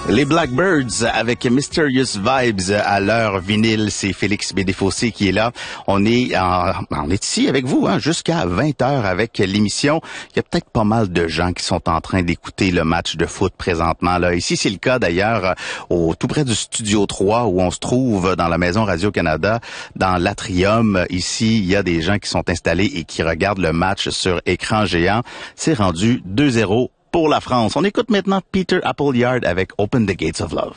Les Blackbirds avec Mysterious Vibes à l'heure vinyle, c'est Félix Bédéfossé qui est là. On est ici avec vous jusqu'à 20h avec l'émission. Il y a peut-être pas mal de gens qui sont en train d'écouter le match de foot présentement là. Ici, c'est le cas d'ailleurs tout près du Studio 3 où on se trouve dans la Maison Radio-Canada, dans l'Atrium. Ici, il y a des gens qui sont installés et qui regardent le match sur écran géant. C'est rendu 2-0 pour la France. On écoute maintenant Peter Appleyard avec Open the Gates of Love.